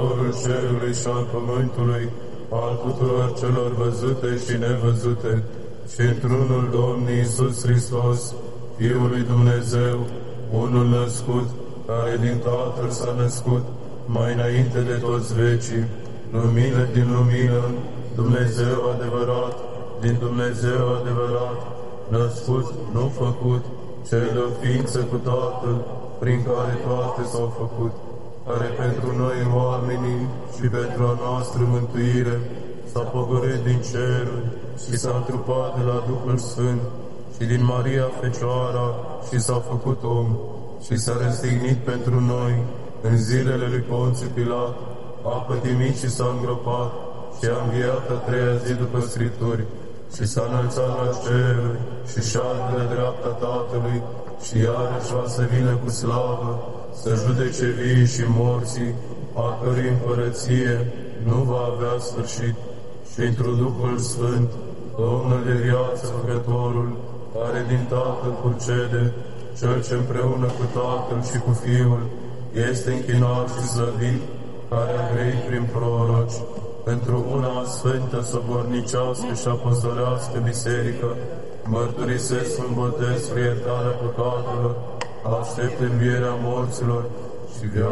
Creatorul cerului și al pământului, al tuturor celor văzute și nevăzute, și într-unul Domn Iisus Hristos, Fiul lui Dumnezeu, unul născut, care din Tatăl s-a născut, mai înainte de toți vecii, lumină din lumină, Dumnezeu adevărat, din Dumnezeu adevărat, născut, nu făcut, cel de o ființă cu Tatăl, prin care toate s-au făcut, care pentru noi oamenii și pentru a noastră mântuire s-a pogorât din ceruri și s-a întrupat de la Duhul Sfânt și din Maria Fecioara și s-a făcut om și s-a răstignit pentru noi în zilele lui Ponțiu Pilat, a pătimit și s-a îngropat și a înviat a treia zi după Scripturi și s-a înălțat la ceruri și șade de dreapta Tatălui și iarăși va să vină cu slavă să judece vii și morții, a cărui împărăție nu va avea sfârșit, și într Duhul Sfânt, Domnul de viață, Făcătorul, care din Tatăl procede, Cel ce împreună cu Tatăl și cu Fiul este închinat și slăvit, care a grăit prin proroci, pentru una sfântă, sobornicească și apostolească biserică, mărturisesc un botez spre iertarea păcatelor, aștept învierea morților și viața